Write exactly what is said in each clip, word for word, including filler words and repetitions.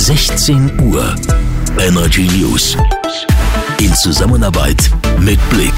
sechzehn Uhr. Energy News. In Zusammenarbeit mit Blick.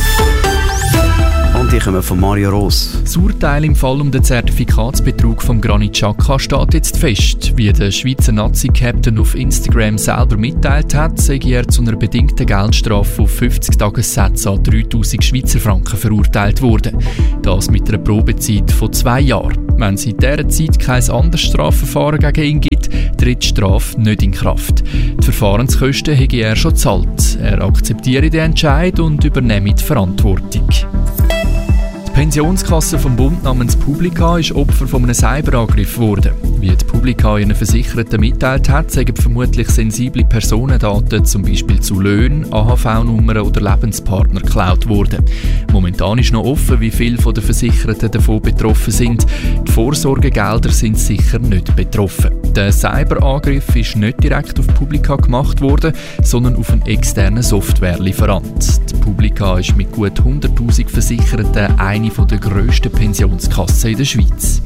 Und die kommen von Mario Ross. Das Urteil im Fall um den Zertifikatsbetrug von Granit Xhaka steht jetzt fest. Wie der Schweizer Nazi-Captain auf Instagram selber mitteilt hat, sei er zu einer bedingten Geldstrafe auf fünfzig Tagessätze an dreitausend Schweizer Franken verurteilt worden. Das mit einer Probezeit von zwei Jahren. Wenn es in dieser Zeit kein anderes Strafverfahren gegen ihn gibt, tritt die Strafe nicht in Kraft. Die Verfahrenskosten hätte er schon gezahlt. Er akzeptiere den Entscheid und übernehme die Verantwortung. Die Pensionskasse vom Bund namens Publica ist Opfer von einem Cyberangriff geworden. Wie die Publica ihren Versicherten mitteilt hat, sind vermutlich sensible Personendaten, zum Beispiel zu Löhnen, A H V-Nummern oder Lebenspartner, geklaut worden. Momentan ist noch offen, wie viele der Versicherten davon betroffen sind. Die Vorsorgegelder sind sicher nicht betroffen. Der Cyberangriff ist nicht direkt auf Publica gemacht worden, sondern auf einen externen Softwarelieferant. Die Publica ist mit gut hunderttausend Versicherten eine der grössten Pensionskassen in der Schweiz.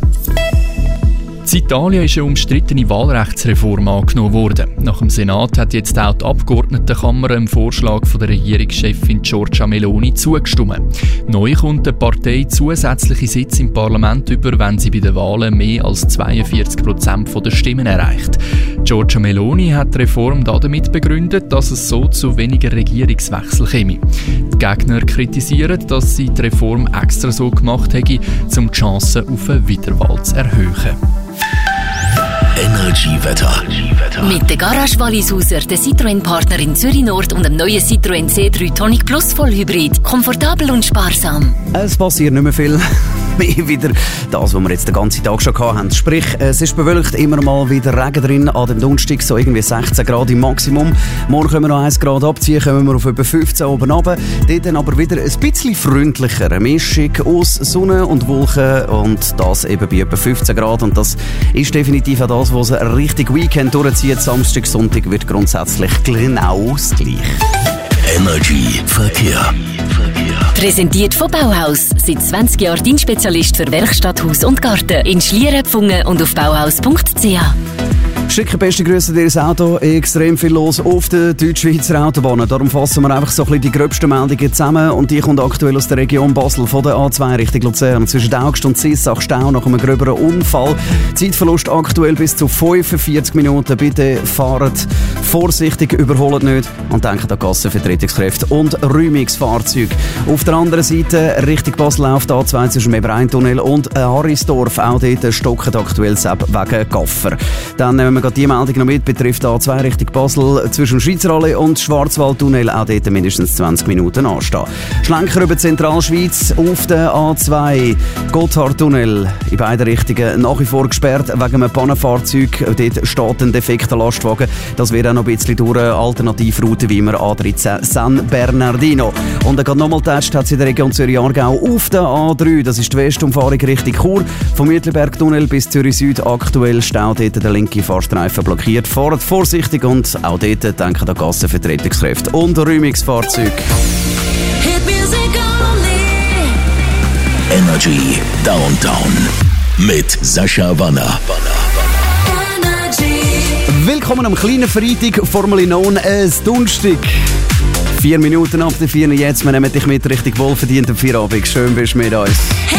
In Italien ist eine umstrittene Wahlrechtsreform angenommen worden. Nach dem Senat hat jetzt auch die Abgeordnetenkammer dem Vorschlag von der Regierungschefin Giorgia Meloni zugestimmt. Neu kommt die Partei zusätzliche Sitze im Parlament über, wenn sie bei den Wahlen mehr als zweiundvierzig Prozent der Stimmen erreicht. Giorgia Meloni hat die Reform damit begründet, dass es so zu weniger Regierungswechsel käme. Die Gegner kritisieren, dass sie die Reform extra so gemacht hätte, um die Chancen auf eine Wiederwahl zu erhöhen. Energy-Wetter. Mit der Garage Wallisauser, der Citroën-Partner in Zürich Nord und dem neuen Citroën C drei Tonic Plus Vollhybrid. Komfortabel und sparsam. Es passiert nicht mehr viel. Mehr wieder das, was wir jetzt den ganzen Tag schon hatten. Sprich, es ist bewölkt, immer mal wieder Regen drin. An dem Donnerstag so irgendwie sechzehn Grad im Maximum. Morgen können wir noch eins Grad abziehen, kommen wir auf über fünfzehn oben runter. Dort dann aber wieder ein bisschen freundlicher. Eine Mischung aus Sonne und Wolken und das eben bei etwa fünfzehn Grad. Und das ist definitiv auch das, was ein richtig Weekend durchzieht. Samstag, Sonntag wird grundsätzlich genau das Gleiche. Energy Verkehr. Präsentiert von Bauhaus. Seit zwanzig Jahren dein Spezialist für Werkstatt, Haus und Garten. In Schlieren, Pfungen und auf bauhaus punkt c h. Schicke beste Grüße dir ins Auto. Extrem viel los auf den Deutschschweizer Autobahnen. Darum fassen wir einfach so ein bisschen die gröbsten Meldungen zusammen. Und die kommt aktuell aus der Region Basel von der A zwei Richtung Luzern. Zwischen Augst und Sissach Stau nach einem gröberen Unfall. Zeitverlust aktuell bis zu fünfundvierzig Minuten. Bitte fahrt vorsichtig, überholt nicht und denkt an Gassenvertretungskräfte und Räumungsfahrzeuge. Auf der anderen Seite Richtung Basel auf der A zwei zwischen dem Ebereintunnel und Harrisdorf. Auch dort stocken aktuell wegen Gaffer. Dann nehmen wir die Meldung noch mit, betrifft A zwei Richtung Basel zwischen Schweizer Allee und Schwarzwaldtunnel, auch dort mindestens zwanzig Minuten anstehen. Schlenker über Zentralschweiz auf der A zwei, Gotthardtunnel in beiden Richtungen nach wie vor gesperrt wegen einem Pannenfahrzeug. Dort steht ein defekter Lastwagen. Das wird auch noch ein bisschen durch eine Alternativroute, wie wir A dreizehn San Bernardino. Und dann gerade nochmal getestet hat es in der Region Zürich-Aargau auf der A drei, das ist die Westumfahrung Richtung Chur, vom Mütlibergtunnel bis Zürich Süd aktuell Stau, dort der linke Fahrstreifen blockiert. Fahrt vorsichtig und auch dort denken an Gassenvertretungskräfte und Räumungsfahrzeuge. Energy Downtown mit Sascha Wanner. Willkommen am kleinen Freitag, formerly known as Donnerstag. Vier Minuten ab der vier jetzt, wir nehmen dich mit Richtung wohlverdienten Feierabend. Schön bist du mit uns.